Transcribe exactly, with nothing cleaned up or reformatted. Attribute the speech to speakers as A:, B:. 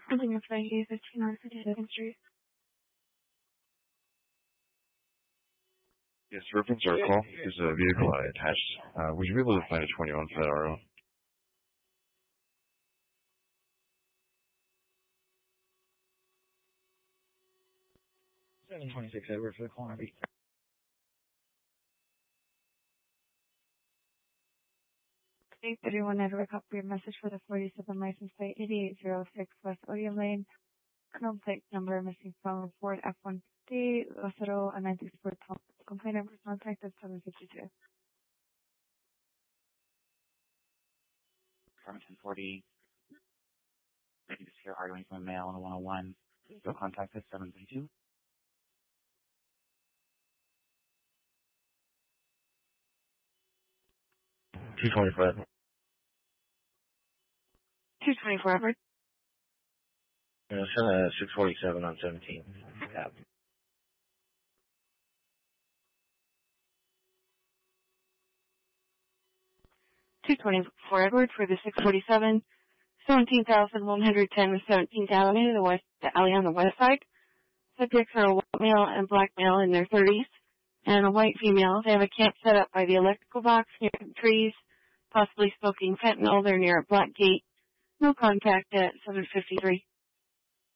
A: Building of Frankie, fifteen on fifty-second Street.
B: Yes, reference our call. There's a vehicle attached. Uh, would you be able to find a twenty-one for that R O?
C: seven twenty-six Edward for the corner beat.
A: eight thirty-one Edward, copy your message for the forty-seven license plate eighty-eight oh six West Odeon Lane. No plate number missing from Ford F one fifty, Lucero, and ninety-four Tom. Complaint number contact is seven fifty-two.
D: From ten forty, ready to secure hardware from a mail on one oh one. So contact us seven fifty-two.
C: two twenty-five.
A: two twenty-four Edward.
C: You know, send a six forty-seven on seventeen. Yeah.
A: two twenty-four Edward for the six forty-seven, seventeen thousand one hundred ten with seventeenth Avenue, the west, the alley on the west side. Subjects are a white male and black male in their thirties, and a white female. They have a camp set up by the electrical box near some trees, possibly smoking fentanyl. They're near a black gate. No contact at seven fifty-three.